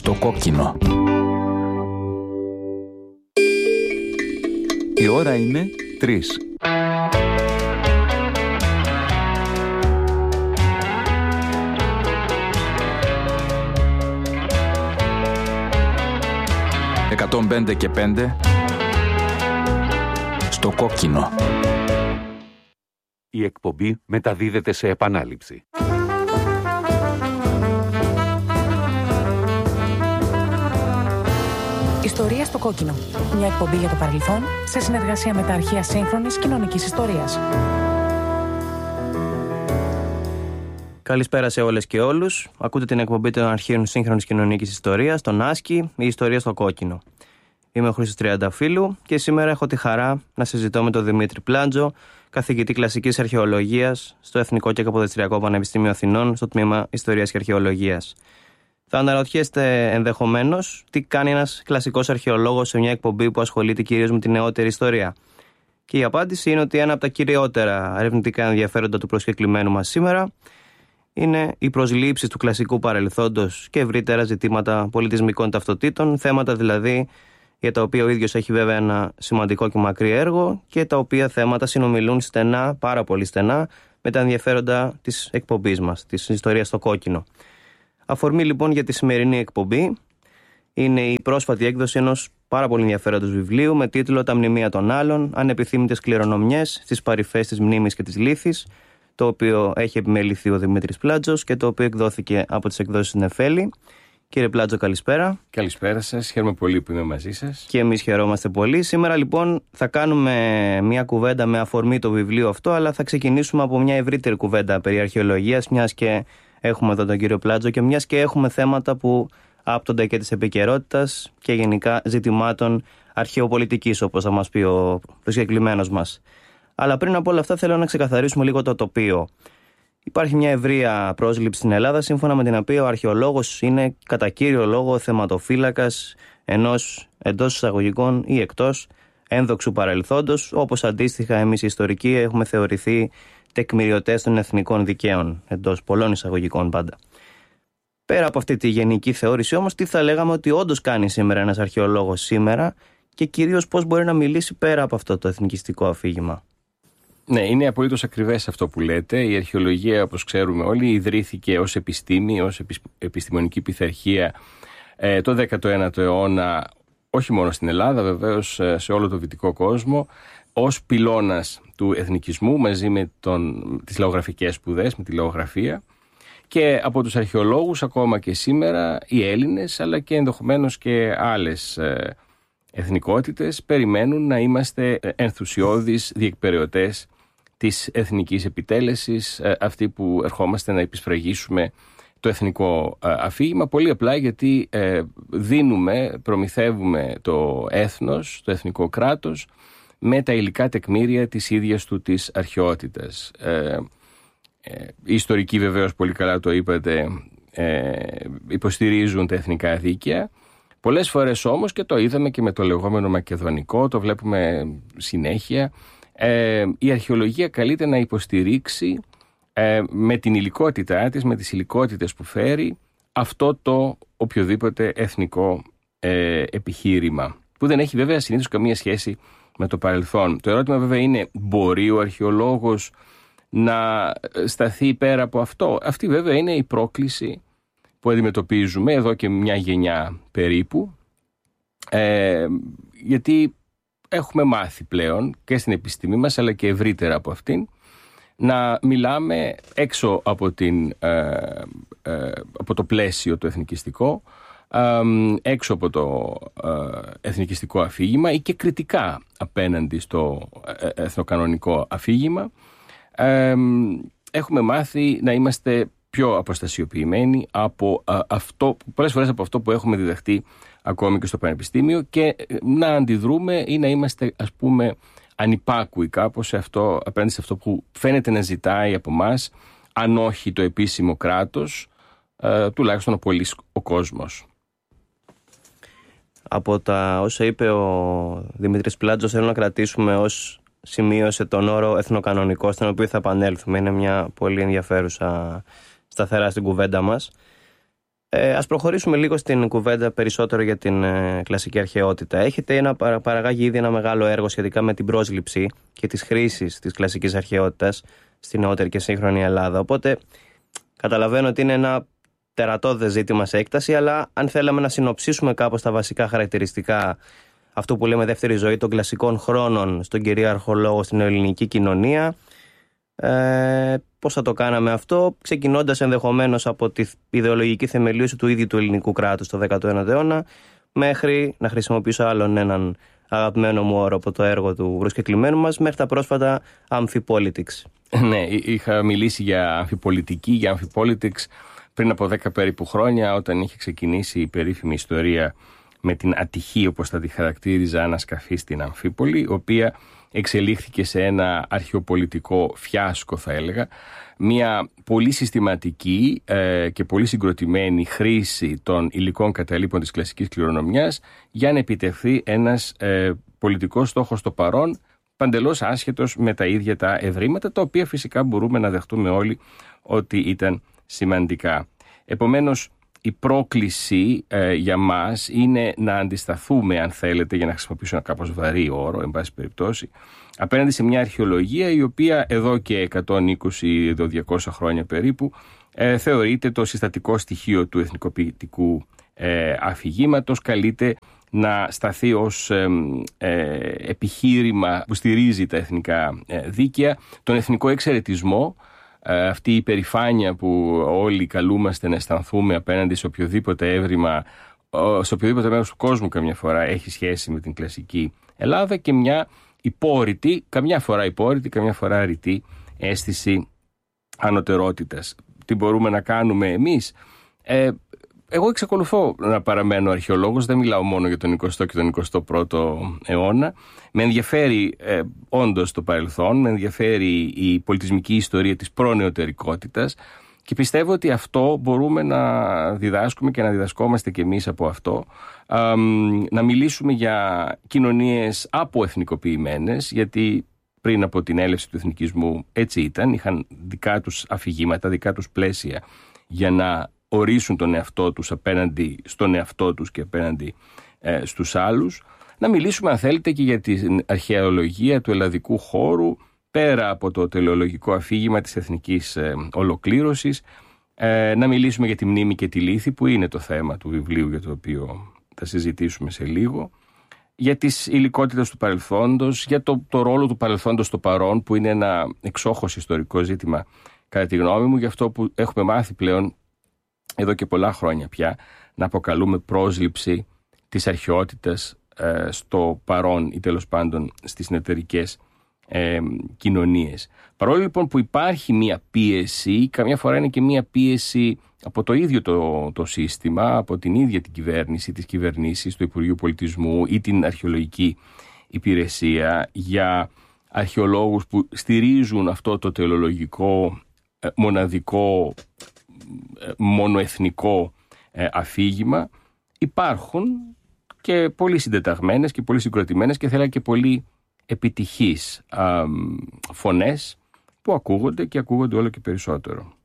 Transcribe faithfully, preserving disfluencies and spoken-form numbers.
στο κόκκινο. Η ώρα είναι τρεις. εκατόν πέντε και πέντε στο κόκκινο. Η εκπομπή μεταδίδεται σε επανάληψη. Ιστορία στο κόκκινο. Μια εκπομπή για το παρελθόν σε συνεργασία με τα αρχεία σύγχρονης κοινωνικής ιστορίας. Καλησπέρα σε όλες και όλους. Ακούτε την εκπομπή των αρχείων σύγχρονης κοινωνικής ιστορίας, τον Άσκη, η ιστορία στο κόκκινο. Είμαι ο Χρήστος Τριανταφύλου και σήμερα έχω τη χαρά να συζητώ με τον Δημήτρη Πλάτζο, καθηγητή κλασικής αρχαιολογίας στο Εθνικό και Καποδιστριακό Πανεπιστήμιο Αθηνών, στο τμήμα Ιστορίας και Αρχαιολογίας. Θα αναρωτιέστε ενδεχομένως τι κάνει ένας κλασικός αρχαιολόγος σε μια εκπομπή που ασχολείται κυρίως με τη νεότερη ιστορία. Και η απάντηση είναι ότι ένα από τα κυριότερα ερευνητικά ενδιαφέροντα του προσκεκλημένου μας σήμερα είναι οι προσλήψεις του κλασικού παρελθόντος και ευρύτερα ζητήματα πολιτισμικών ταυτοτήτων, θέματα δηλαδή για τα οποία ο ίδιος έχει βέβαια ένα σημαντικό και μακρύ έργο και τα οποία θέματα συνομιλούν στενά, πάρα πολύ στενά, με τα ενδιαφέροντα της εκπομπής μας, της ιστορίας στο κόκκινο. Αφορμή λοιπόν για τη σημερινή εκπομπή είναι η πρόσφατη έκδοση ενός πάρα πολύ ενδιαφέροντος βιβλίου με τίτλο «Τα μνημεία των άλλων, ανεπιθύμητες κληρονομιές στις παρυφές της μνήμης και της λύθης», το οποίο έχει επιμεληθεί ο Δημήτρης Πλάτζος και το οποίο εκδόθηκε από τις εκδόσεις Νεφέλη. Κύριε Πλάτζο, καλησπέρα. Καλησπέρα σας, χαίρομαι πολύ που είμαι μαζί σας. Και εμείς χαιρόμαστε πολύ. Σήμερα λοιπόν θα κάνουμε μια κουβέντα με αφορμή το βιβλίο αυτό, αλλά θα ξεκινήσουμε από μια ευρύτερη κουβέντα περί αρχαιολογίας, μιας και έχουμε εδώ τον κύριο Πλάτζο και μιας και έχουμε θέματα που άπτονται και της επικαιρότητας και γενικά ζητημάτων αρχαιοπολιτικής, όπως θα μας πει ο προσκεκλημένος μας. Αλλά πριν από όλα αυτά θέλω να ξεκαθαρίσουμε λίγο το τοπίο. Υπάρχει μια ευρεία πρόσληψη στην Ελλάδα, σύμφωνα με την οποία ο αρχαιολόγος είναι κατά κύριο λόγο θεματοφύλακας ενός εντός εισαγωγικών ή εκτός ένδοξου παρελθόντος, όπως αντίστοιχα εμείς οι ιστορικοί έχουμε θεωρηθεί τεκμηριωτές των εθνικών δικαίων, εντός πολλών εισαγωγικών πάντα. Πέρα από αυτή τη γενική θεώρηση όμως, τι θα λέγαμε ότι όντως κάνει σήμερα ένας αρχαιολόγος σήμερα και κυρίως πώς μπορεί να μιλήσει πέρα από αυτό το εθνικιστικό αφήγημα. Ναι, είναι απολύτως ακριβές αυτό που λέτε. Η αρχαιολογία, όπως ξέρουμε όλοι, ιδρύθηκε ως επιστήμη, ως επιστημονική πειθαρχία ε, το δέκατο ένατο αιώνα, όχι μόνο στην Ελλάδα, βεβαίως σε όλο το δυτικό κόσμο, ως πυλώνας του εθνικισμού μαζί με τον, τις λαογραφικές σπουδές, με τη λαογραφία. Και από τους αρχαιολόγους ακόμα και σήμερα οι Έλληνες, αλλά και ενδεχομένως και άλλες ε, εθνικότητες, περιμένουν να είμαστε ενθουσιώδεις διεκπεραιωτές της εθνικής επιτέλεσης, αυτοί που ερχόμαστε να επισφραγίσουμε το εθνικό αφήγημα, πολύ απλά γιατί ε, δίνουμε, προμηθεύουμε το έθνος, το εθνικό κράτος με τα υλικά τεκμήρια της ίδιας του της αρχαιότητας. Ε, ε, οι ιστορικοί βεβαίως, πολύ καλά το είπατε, ε, υποστηρίζουν τα εθνικά δίκαια. Πολλές φορές όμως, και το είδαμε και με το λεγόμενο μακεδονικό, το βλέπουμε συνέχεια, ε, η αρχαιολογία καλείται να υποστηρίξει ε, με την υλικότητά της, με τις υλικότητες που φέρει, αυτό το οποιοδήποτε εθνικό ε, επιχείρημα, που δεν έχει βέβαια συνήθως καμία σχέση με το παρελθόν. Το ερώτημα βέβαια είναι, μπορεί ο αρχαιολόγος να σταθεί πέρα από αυτό? Αυτή βέβαια είναι η πρόκληση που αντιμετωπίζουμε εδώ και μια γενιά περίπου, ε, γιατί έχουμε μάθει πλέον και στην επιστήμη μας, αλλά και ευρύτερα από αυτήν, να μιλάμε έξω από, την, ε, ε, από το πλαίσιο το εθνικιστικό, ε, έξω από το ε, εθνικιστικό αφήγημα ή και κριτικά απέναντι στο ε, εθνοκανονικό αφήγημα. Ε, έχουμε μάθει να είμαστε πιο αποστασιοποιημένοι από α, αυτό, πολλές φορές από αυτό που έχουμε διδαχτεί ακόμη και στο πανεπιστήμιο, και να αντιδρούμε ή να είμαστε, ας πούμε, ανυπάκουοι κάπως σε αυτό, απέναντι σε αυτό που φαίνεται να ζητάει από μας, αν όχι το επίσημο κράτος, ε, τουλάχιστον ο πολύς ο κόσμος. Από τα όσα είπε ο Δημήτρης Πλάτζος, θέλω να κρατήσουμε ως σημείωσε τον όρο εθνοκανονικό, στον οποίο θα επανέλθουμε. Είναι μια πολύ ενδιαφέρουσα σταθερά στην κουβέντα μας. Ε, ας προχωρήσουμε λίγο στην κουβέντα περισσότερο για την ε, κλασική αρχαιότητα. Έχετε ένα, παραγάγει ήδη ένα μεγάλο έργο σχετικά με την πρόσληψη και τις χρήσεις της κλασικής αρχαιότητας στην νεότερη και σύγχρονη Ελλάδα. Οπότε καταλαβαίνω ότι είναι ένα τερατώδες ζήτημα σε έκταση, αλλά αν θέλαμε να συνοψίσουμε κάπως τα βασικά χαρακτηριστικά αυτού που λέμε δεύτερη ζωή των κλασικών χρόνων στον κυρίαρχο λόγο στην ελληνική κοινωνία, ε, πώς θα το κάναμε αυτό, ξεκινώντας ενδεχομένως από τη ιδεολογική θεμελίωση του ίδιου του ελληνικού κράτους το δέκατο ένατο αιώνα, μέχρι, να χρησιμοποιήσω άλλον έναν αγαπημένο μου όρο από το έργο του προσκεκλημένου μας, μέχρι τα πρόσφατα Amphipolitics. Ναι, είχα μιλήσει για αμφιπολιτική, για Amphipolitics πριν από δέκα περίπου χρόνια, όταν είχε ξεκινήσει η περίφημη ιστορία με την ατυχή, όπως θα τη χαρακτήριζα, ανασκαφή στην Αμφίπολη, η οποία εξελίχθηκε σε ένα αρχαιοπολιτικό φιάσκο, θα έλεγα. Μια πολύ συστηματική ε, και πολύ συγκροτημένη χρήση των υλικών καταλήπων της κλασικής κληρονομιάς για να επιτευχθεί ένας ε, πολιτικός στόχος στο παρόν, παντελώς άσχετος με τα ίδια τα ευρήματα, τα οποία φυσικά μπορούμε να δεχτούμε όλοι ότι ήταν σημαντικά. Επομένως, η πρόκληση ε, για μας είναι να αντισταθούμε, αν θέλετε, για να χρησιμοποιήσω ένα κάπως βαρύ όρο, εν πάση περιπτώσει, απέναντι σε μια αρχαιολογία η οποία εδώ και εκατόν είκοσι με διακόσια χρόνια περίπου ε, θεωρείται το συστατικό στοιχείο του εθνικοποιητικού ε, αφηγήματος, καλείται να σταθεί ως ε, ε, επιχείρημα που στηρίζει τα εθνικά ε, δίκαια, τον εθνικό εξαιρετισμό, αυτή η υπερηφάνεια που όλοι καλούμαστε να αισθανθούμε απέναντι σε οποιοδήποτε έβριμα, σε οποιοδήποτε μέρος του κόσμου καμιά φορά έχει σχέση με την κλασική Ελλάδα, και μια υπόρρητη, καμιά φορά υπόρρητη, καμιά φορά ρητή αίσθηση ανωτερότητας. Τι μπορούμε να κάνουμε εμείς? Ε, εγώ εξακολουθώ να παραμένω αρχαιολόγος, δεν μιλάω μόνο για τον εικοστό και τον εικοστό πρώτο αιώνα. Με ενδιαφέρει ε, όντως το παρελθόν, με ενδιαφέρει η πολιτισμική ιστορία της προνεωτερικότητας, και πιστεύω ότι αυτό μπορούμε να διδάσκουμε και να διδασκόμαστε κι εμείς από αυτό. Ε, να μιλήσουμε για κοινωνίες αποεθνικοποιημένες, γιατί πριν από την έλευση του εθνικισμού έτσι ήταν, είχαν δικά τους αφηγήματα, δικά τους πλαίσια για να ορίσουν τον εαυτό τους απέναντι στον εαυτό τους και απέναντι ε, στους άλλους. Να μιλήσουμε, αν θέλετε, και για την αρχαιολογία του ελλαδικού χώρου, πέρα από το τελεολογικό αφήγημα της εθνικής ε, ολοκλήρωσης. Ε, να μιλήσουμε για τη μνήμη και τη λύθη, που είναι το θέμα του βιβλίου για το οποίο θα συζητήσουμε σε λίγο. Για τις υλικότητες του παρελθόντος, για το, το ρόλο του παρελθόντος στο παρόν, που είναι ένα εξόχως ιστορικό ζήτημα κατά τη γνώμη μου, για αυτό που έχουμε μάθει πλέον εδώ και πολλά χρόνια πια, να αποκαλούμε πρόσληψη της αρχαιότητας ε, στο παρόν ή τέλος πάντων στις νεωτερικές ε, κοινωνίες. Παρόλο λοιπόν που υπάρχει μία πίεση, καμιά φορά είναι και μία πίεση από το ίδιο το, το σύστημα, από την ίδια την κυβέρνηση, τις κυβερνήσεις, το Υπουργείο Πολιτισμού ή την Αρχαιολογική Υπηρεσία, για αρχαιολόγους που στηρίζουν αυτό το τελεολογικό, ε, μοναδικό, μονοεθνικό ε, αφήγημα. Υπάρχουν και πολύ συντεταγμένες και πολύ συγκροτημένες και θέλω και πολύ επιτυχείς α, φωνές που ακούγονται και ακούγονται όλο και περισσότερο.